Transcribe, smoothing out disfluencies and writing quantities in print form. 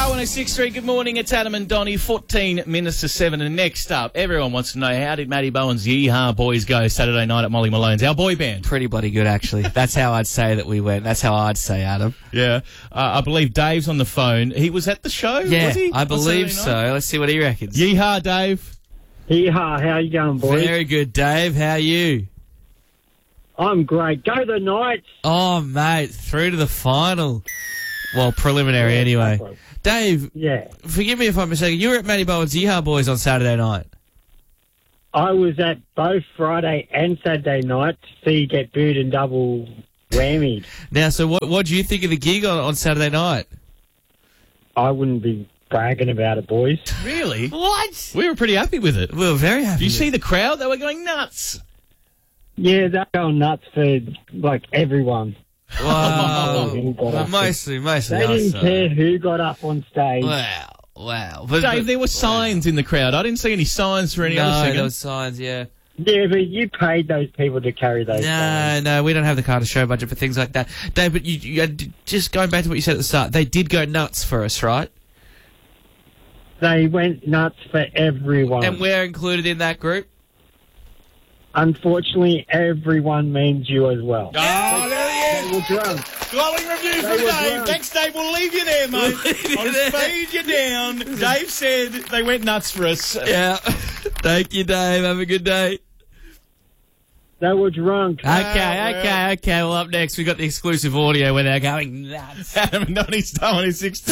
106.3, good morning, it's Adam and Donnie, 14 minutes to 7, and next up, everyone wants to know, how did Matty Bowen's Yeehaw Boys go Saturday night at Molly Malone's, our boy band? Pretty bloody good, actually. That's how I'd say that we went. That's how I'd say, Adam. Yeah, I believe Dave's on the phone. He was at the show, Yeah, was he? I believe so. Let's see what he reckons. Yeehaw, Dave. Yeehaw, how you going, boys? Very good, Dave. How are you? I'm great. Go the Knights. Oh, mate, through to the final. Well, preliminary anyway. Exactly. Dave, Yeah. forgive me if I'm mistaken. You were at Matty Bowen's Yeehaw Boys on Saturday night. I was at both Friday and Saturday night to see you get booed and double whammied. Now, so what do you think of the gig on Saturday night? I wouldn't be bragging about it, boys. Really? What? We were pretty happy with it. We were very happy. Do you with see it. the crowd? They were going nuts. Yeah, they're going nuts for, like, everyone. Wow. Who got Well, up. mostly They us. didn't so. care who got up on stage. Wow. Dave, there were signs in the crowd. I didn't see any signs for any other No, singer. there was signs, yeah. Yeah, but you paid those people to carry those signs. No, we don't have the kind of show budget for things like that. Dave, but you just going back to what you said at the start, they did go nuts for us, right? They went nuts for everyone. And we're included in that group? Unfortunately, everyone means you as well. Oh, there he They is. were drunk. Glowing review from were Dave. drunk. Thanks, Dave. We'll leave you there, mate. I'll just feed you down. Dave said they went nuts for us. Yeah. Thank you, Dave. Have a good day. They were drunk. Okay. Well, up next, we've got the exclusive audio where they're going nuts. Adam and Donnie's 106.